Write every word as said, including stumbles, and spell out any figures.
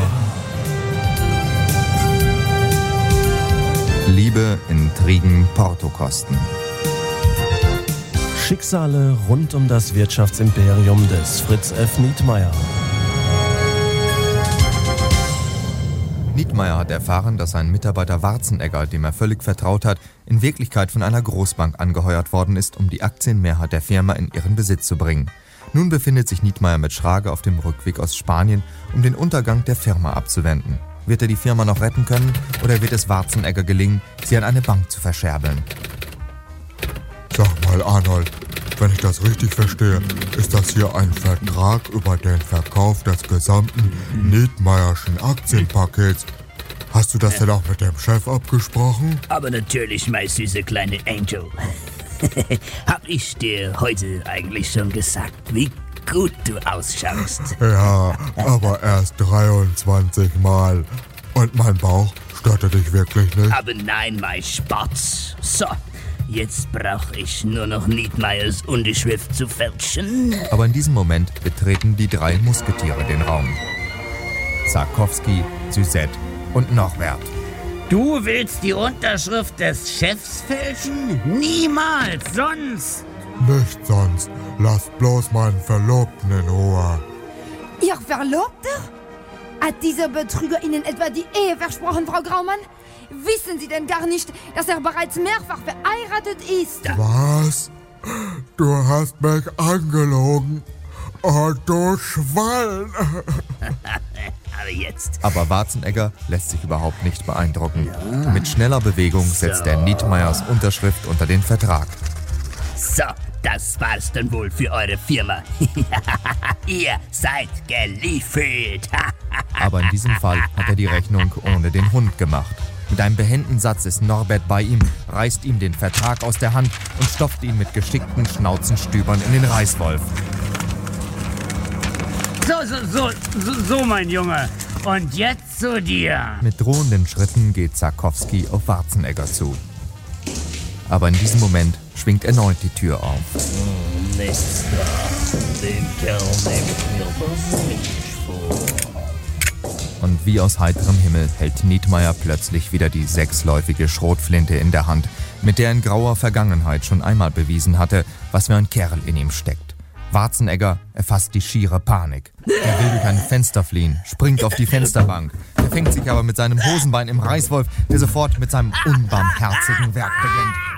Liebe, Intrigen, Portokosten. Schicksale rund um das Wirtschaftsimperium des Fritz F. Nietmeyer. Nietmeyer hat erfahren, dass sein Mitarbeiter Warzenegger, dem er völlig vertraut hat, in Wirklichkeit von einer Großbank angeheuert worden ist, um die Aktienmehrheit der Firma in ihren Besitz zu bringen. Nun befindet sich Nietmeyer mit Schrage auf dem Rückweg aus Spanien, um den Untergang der Firma abzuwenden. Wird er die Firma noch retten können oder wird es Warzenegger gelingen, sie an eine Bank zu verscherbeln? Sag mal, Arnold, wenn ich das richtig verstehe, ist das hier ein Vertrag über den Verkauf des gesamten Nietmeyerschen Aktienpakets. Hast du das denn auch mit dem Chef abgesprochen? Aber natürlich, mein süßer kleiner Angel. Hab ich dir heute eigentlich schon gesagt, wie gut du ausschaust? Ja, aber erst dreiundzwanzig Mal. Und mein Bauch störte dich wirklich nicht? Aber nein, mein Spatz. So, jetzt brauche ich nur noch Nietmeyers Unterschrift zu fälschen. Aber in diesem Moment betreten die drei Musketiere den Raum. Sarkowski, Suzette und Norbert. Du willst die Unterschrift des Chefs fälschen? Niemals, sonst! Nicht sonst. Lasst bloß meinen Verlobten in Ruhe. Ihr Verlobter? Hat dieser Betrüger Ihnen etwa die Ehe versprochen, Frau Graumann? Wissen Sie denn gar nicht, dass er bereits mehrfach verheiratet ist? Was? Du hast mich angelogen. Oh, du Schwein. Aber jetzt. Aber Warzenegger lässt sich überhaupt nicht beeindrucken. Mit schneller Bewegung setzt er Nietmeyers Unterschrift unter den Vertrag. So, das war's dann wohl für eure Firma. Ihr seid geliefert. Aber in diesem Fall hat er die Rechnung ohne den Hund gemacht. Mit einem behenden Satz ist Norbert bei ihm, reißt ihm den Vertrag aus der Hand und stopft ihn mit geschickten Schnauzenstübern in den Reißwolf. So, so, so, so, so, mein Junge. Und jetzt zu dir. Mit drohenden Schritten geht Sarkowski auf Warzenegger zu. Aber in diesem Moment schwingt erneut die Tür auf. Nichts da. Den Kerl nehme ich mir persönlich vor. Und wie aus heiterem Himmel hält Nietmeyer plötzlich wieder die sechsläufige Schrotflinte in der Hand, mit der er in grauer Vergangenheit schon einmal bewiesen hatte, was für ein Kerl in ihm steckt. Warzenegger erfasst die schiere Panik. Er will durch ein Fenster fliehen, springt auf die Fensterbank, verfängt sich aber mit seinem Hosenbein im Reißwolf, der sofort mit seinem unbarmherzigen Werk beginnt.